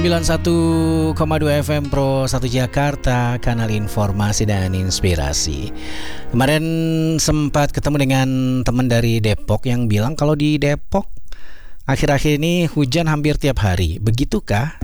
91,2 FM Pro 1 Jakarta, kanal informasi dan inspirasi. Kemarin sempat ketemu dengan teman dari Depok yang bilang kalau di Depok akhir-akhir ini hujan hampir tiap hari. Begitukah?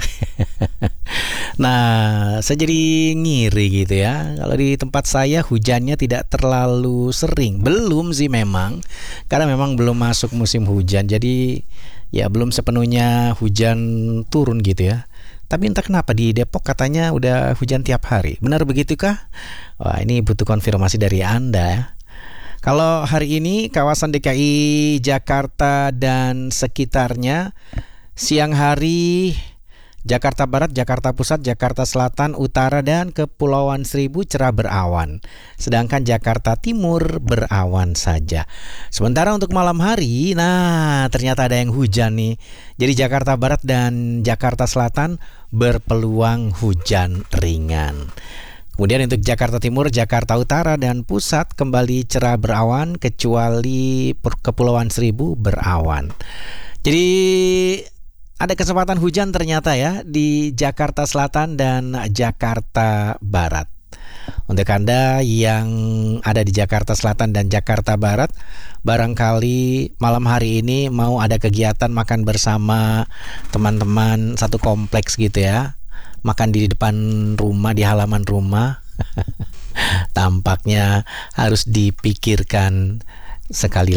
Nah, saya jadi ngiri gitu ya. Kalau di tempat saya hujannya tidak terlalu sering. Belum sih memang, karena memang belum masuk musim hujan. Jadi ya belum sepenuhnya hujan turun gitu ya. Tapi entah kenapa di Depok katanya udah hujan tiap hari. Benar begitukah? Wah, ini butuh konfirmasi dari Anda. Kalau hari ini kawasan DKI Jakarta dan sekitarnya, siang hari Jakarta Barat, Jakarta Pusat, Jakarta Selatan, Utara, dan Kepulauan Seribu cerah berawan. Sedangkan Jakarta Timur berawan saja. Sementara untuk malam hari, ternyata ada yang hujan nih. Jadi Jakarta Barat dan Jakarta Selatan berpeluang hujan ringan. Kemudian untuk Jakarta Timur, Jakarta Utara, dan Pusat kembali cerah berawan, kecuali Kepulauan Seribu berawan. Jadi ada kesempatan hujan ternyata ya di Jakarta Selatan dan Jakarta Barat. Untuk Anda yang ada di Jakarta Selatan dan Jakarta Barat, barangkali malam hari ini mau ada kegiatan makan bersama teman-teman satu kompleks gitu ya. Makan di depan rumah, di halaman rumah. Tampaknya harus dipikirkan sekali